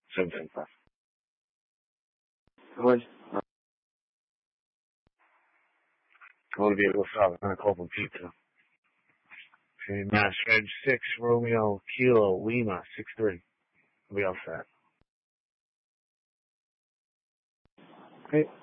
7:75. What? I want to be able to stop. I'm going to call for pizza. Okay, Mass Reg 6, Romeo, Kilo, Lima, 6-3. I'll be all set. Okay.